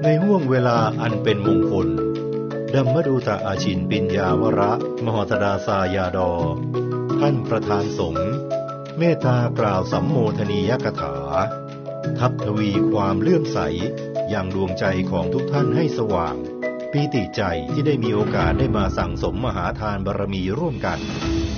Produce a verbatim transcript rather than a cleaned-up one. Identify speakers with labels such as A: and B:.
A: ในห้วงเวลาอันเป็นมงคลดัมมดูตะอาชินปิญญาวระมหตดาสายาดอท่านประธานสงฆ์เมตตากล่าวสัมโมทนียกถาทับทวีความเลื่อมใสอย่างดวงใจของทุกท่านให้สว่างปีติใจที่ได้มีโอกาสได้มาสั่งสมมหาทานบารมีร่วมกัน